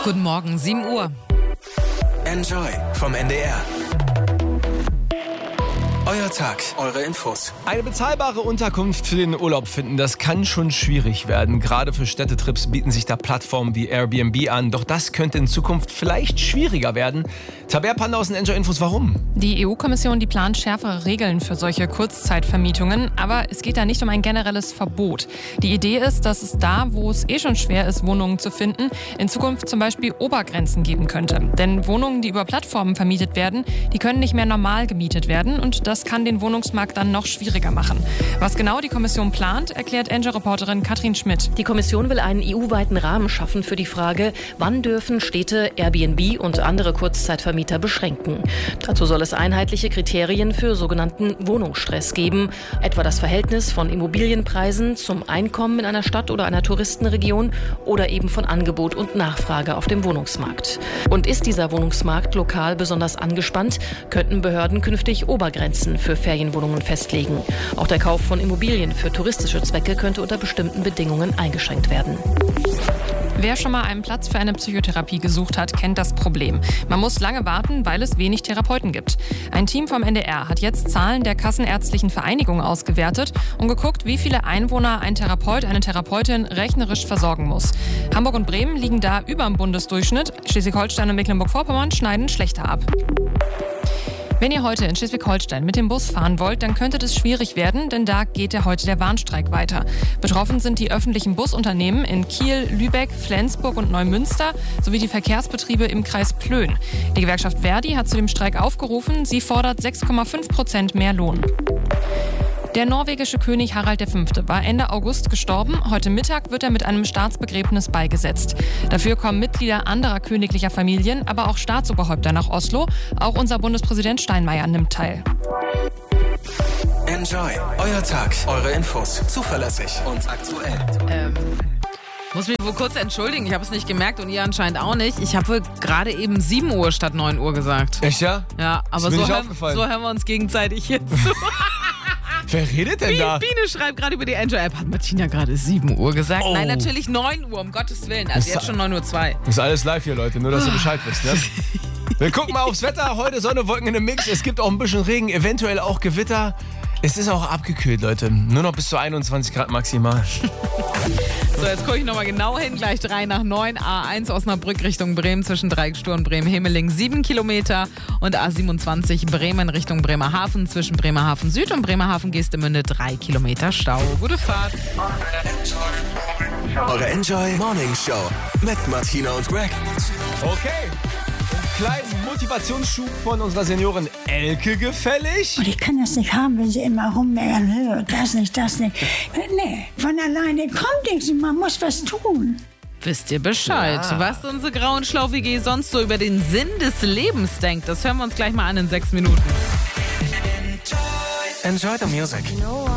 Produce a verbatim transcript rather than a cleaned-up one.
Guten Morgen, sieben Uhr. Enjoy vom N D R. Euer Tag, eure Infos. Eine bezahlbare Unterkunft für den Urlaub finden, das kann schon schwierig werden. Gerade für Städtetrips bieten sich da Plattformen wie Airbnb an. Doch das könnte in Zukunft vielleicht schwieriger werden. Taber Panda aus den Enjoy Infos, warum? Die E U-Kommission, die plant schärfere Regeln für solche Kurzzeitvermietungen. Aber es geht da nicht um ein generelles Verbot. Die Idee ist, dass es da, wo es eh schon schwer ist, Wohnungen zu finden, in Zukunft zum Beispiel Obergrenzen geben könnte. Denn Wohnungen, die über Plattformen vermietet werden, die können nicht mehr normal gemietet werden. Und das kann den Wohnungsmarkt dann noch schwieriger machen. Was genau die Kommission plant, erklärt Enjoy-Reporterin Katrin Schmidt. Die Kommission will einen E U-weiten Rahmen schaffen für die Frage, wann dürfen Städte Airbnb und andere Kurzzeitvermieter beschränken. Dazu soll es einheitliche Kriterien für sogenannten Wohnungsstress geben, etwa das Verhältnis von Immobilienpreisen zum Einkommen in einer Stadt oder einer Touristenregion oder eben von Angebot und Nachfrage auf dem Wohnungsmarkt. Und ist dieser Wohnungsmarkt lokal besonders angespannt, könnten Behörden künftig Obergrenzen für Ferienwohnungen festlegen. Auch der Kauf von Immobilien für touristische Zwecke könnte unter bestimmten Bedingungen eingeschränkt werden. Wer schon mal einen Platz für eine Psychotherapie gesucht hat, kennt das Problem. Man muss lange warten, weil es wenig Therapeuten gibt. Ein Team vom N D R hat jetzt Zahlen der Kassenärztlichen Vereinigung ausgewertet und geguckt, wie viele Einwohner ein Therapeut, eine Therapeutin rechnerisch versorgen muss. Hamburg und Bremen liegen da über dem Bundesdurchschnitt. Schleswig-Holstein und Mecklenburg-Vorpommern schneiden schlechter ab. Wenn ihr heute in Schleswig-Holstein mit dem Bus fahren wollt, dann könnte das schwierig werden, denn da geht ja heute der Warnstreik weiter. Betroffen sind die öffentlichen Busunternehmen in Kiel, Lübeck, Flensburg und Neumünster sowie die Verkehrsbetriebe im Kreis Plön. Die Gewerkschaft Verdi hat zu dem Streik aufgerufen. Sie fordert sechs Komma fünf Prozent mehr Lohn. Der norwegische König Harald der Fünfte war Ende August gestorben. Heute Mittag wird er mit einem Staatsbegräbnis beigesetzt. Dafür kommen Mitglieder anderer königlicher Familien, aber auch Staatsoberhäupter nach Oslo. Auch unser Bundespräsident Steinmeier nimmt teil. Enjoy, euer Tag, eure Infos. Zuverlässig und aktuell. Ähm, muss mich wohl kurz entschuldigen, ich habe es nicht gemerkt und ihr anscheinend auch nicht. Ich habe wohl gerade eben sieben Uhr statt neun Uhr gesagt. Echt, ja? Ja, aber Ist mir so, nicht hören, aufgefallen. so hören wir uns gegenseitig jetzt zu. Wer redet denn da? Biene schreibt gerade über die Enjoy-App. Hat Martina gerade sieben Uhr gesagt? Oh. Nein, natürlich neun Uhr, um Gottes Willen. Also Ist jetzt schon neun Uhr zwei. Ist alles live hier, Leute, nur dass ihr Bescheid wisst, ne? Wir gucken mal aufs Wetter. Heute Sonne, Wolken in einem Mix. Es gibt auch ein bisschen Regen, eventuell auch Gewitter. Es ist auch abgekühlt, Leute. Nur noch bis zu einundzwanzig Grad maximal. So, jetzt gucke ich nochmal genau hin. Gleich drei nach neun. A eins Osnabrück Richtung Bremen zwischen Dreieckstur und Bremen-Hemeling sieben Kilometer. Und A siebenundzwanzig Bremen Richtung Bremerhaven zwischen Bremerhaven Süd und Bremerhaven Geestemünde drei Kilometer Stau. Gute Fahrt. Eure Enjoy Morning Show mit Martina und Greg. Okay. Kleinen Motivationsschub von unserer Seniorin Elke gefällig. Und ich kann das nicht haben, wenn sie immer rummeckern, das nicht, das nicht. Nee, von alleine kommt nichts und man muss was tun. Wisst ihr Bescheid, Ja. was unsere Grauen Schlau-W G sonst so über den Sinn des Lebens denkt? Das hören wir uns gleich mal an in sechs Minuten. Enjoy the music.